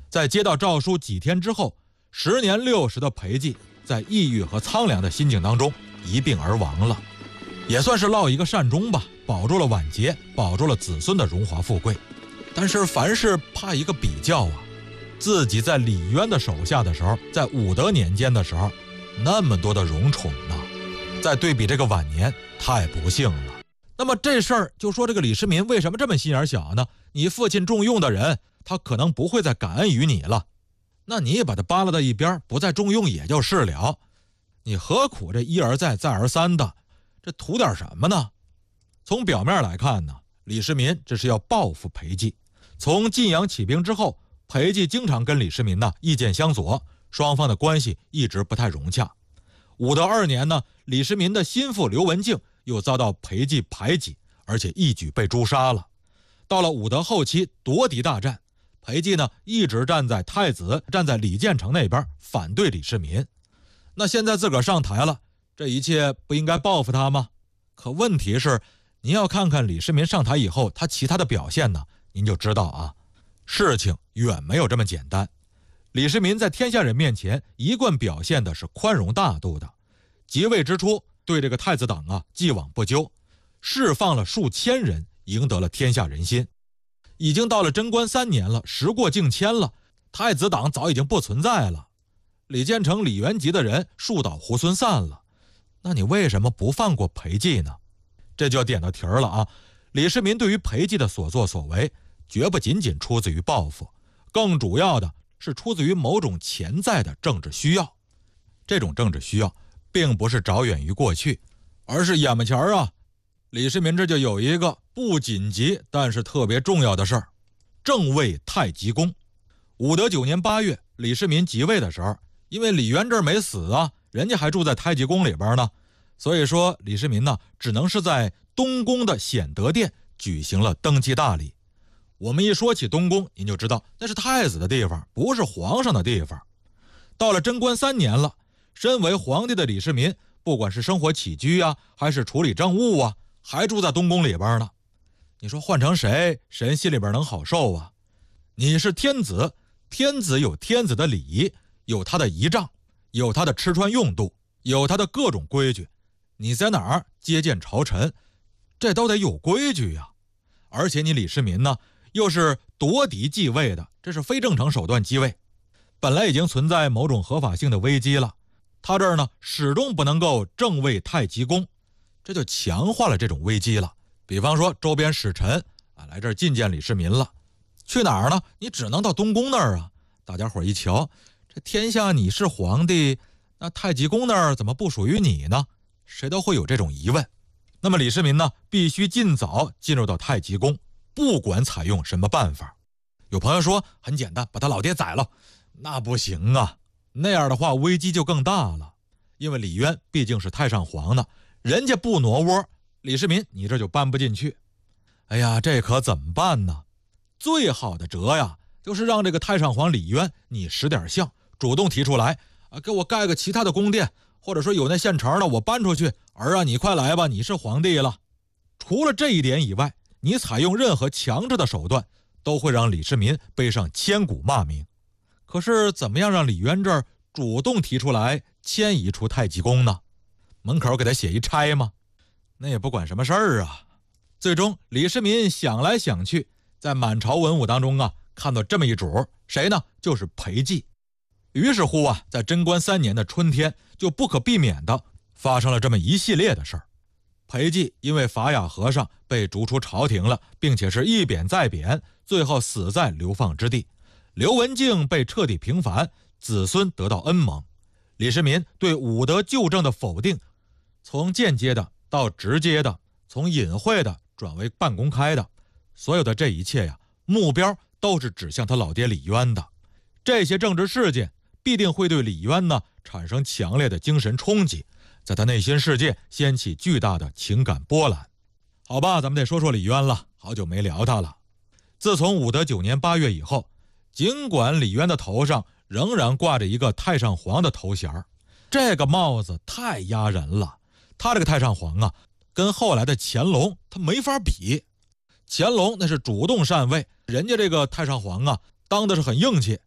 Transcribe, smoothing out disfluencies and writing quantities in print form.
在接到诏书几天之后，时年60的裴寂在抑郁和苍凉的心境当中一病而亡了，也算是落一个善终吧，保住了晚节，保住了子孙的荣华富贵。但是凡事怕一个比较啊，自己在李渊的手下的时候，在武德年间的时候，那么多的荣宠呢，再对比这个晚年，太不幸了。那么这事儿就说这个李世民为什么这么心眼小呢？你父亲重用的人，他可能不会再感恩于你了，那你也把他扒拉到一边，不再重用也就是了。你何苦这一而再再而三的，这图点什么呢？从表面来看呢，李世民这是要报复裴寂。从晋阳起兵之后，裴寂经常跟李世民呢意见相左，双方的关系一直不太融洽。武德2年呢，李世民的心腹刘文静又遭到裴寂排挤，而且一举被诛杀了。到了武德后期夺嫡大战，裴寂呢一直站在太子，站在李建成那边反对李世民。那现在自个儿上台了，这一切不应该报复他吗？可问题是，您要看看李世民上台以后他其他的表现呢，您就知道啊，事情远没有这么简单。李世民在天下人面前一贯表现的是宽容大度的，即位之初对这个太子党啊既往不咎，释放了数千人，赢得了天下人心。已经到了贞观3年了，时过境迁了，太子党早已经不存在了，李建成、李元吉的人树倒猢狲散了，那你为什么不放过裴寂呢？这就要点到题儿了啊！李世民对于裴寂的所作所为，绝不仅仅出自于报复，更主要的是出自于某种潜在的政治需要。这种政治需要并不是着眼于过去，而是眼巴前啊，李世民这就有一个不紧急但是特别重要的事儿，正位太极宫。武德9年8月，李世民即位的时候，因为李渊这儿没死啊，人家还住在太极宫里边呢，所以说李世民呢只能是在东宫的显德殿举行了登基大礼。我们一说起东宫，您就知道那是太子的地方，不是皇上的地方。到了贞观3年了，身为皇帝的李世民，不管是生活起居啊，还是处理政务啊，还住在东宫里边呢。你说换成谁，谁心里边能好受啊？你是天子，天子有天子的礼仪，有他的仪仗，有他的吃穿用度，有他的各种规矩。你在哪儿接见朝臣，这都得有规矩呀。而且你李世民呢，又是夺嫡继位的，这是非正常手段继位，本来已经存在某种合法性的危机了，他这儿呢始终不能够正位太极宫，这就强化了这种危机了。比方说周边使臣啊来这儿觐见李世民了，去哪儿呢？你只能到东宫那儿啊。大家伙一瞧，这天下你是皇帝，那太极宫那儿怎么不属于你呢？谁都会有这种疑问。那么李世民呢，必须尽早进入到太极宫，不管采用什么办法。有朋友说很简单，把他老爹宰了。那不行啊，那样的话危机就更大了。因为李渊毕竟是太上皇呢，人家不挪窝，李世民你这就搬不进去。哎呀，这可怎么办呢？最好的辙呀，就是让这个太上皇李渊你识点相，主动提出来啊，给我盖个其他的宫殿，或者说有那现成的我搬出去，儿啊你快来吧，你是皇帝了。除了这一点以外，你采用任何强制的手段，都会让李世民背上千古骂名。可是怎么样让李渊这儿主动提出来迁移出太极宫呢？门口给他写一差吗？那也不管什么事儿啊。最终李世民想来想去，在满朝文武当中啊，看到这么一主，谁呢？就是裴寂。于是乎啊，在贞观3年的春天，就不可避免的发生了这么一系列的事儿。裴寂因为法雅和尚被逐出朝廷了，并且是一贬再贬，最后死在流放之地。刘文静被彻底平反，子孙得到恩蒙。李世民对武德旧政的否定，从间接的到直接的，从隐晦的转为半公开的，所有的这一切呀，目标都是指向他老爹李渊的。这些政治事件必定会对李渊呢产生强烈的精神冲击，在他内心世界掀起巨大的情感波澜。好吧，咱们得说说李渊了，好久没聊他了。自从武德9年8月以后，尽管李渊的头上仍然挂着一个太上皇的头衔，这个帽子太压人了。他这个太上皇啊，跟后来的乾隆他没法比。乾隆那是主动禅位，人家这个太上皇啊，当的是很硬气，